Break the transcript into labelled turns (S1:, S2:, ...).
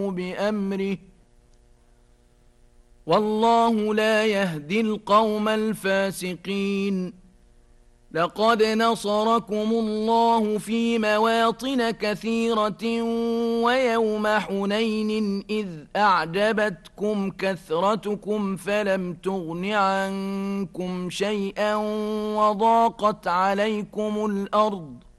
S1: بأمره والله لا يهدي القوم الفاسقين. لقد نصركم الله في مواطن كثيرة ويوم حنين إذ أعجبتكم كثرتكم فلم تغن عنكم شيئا وضاقت عليكم الأرض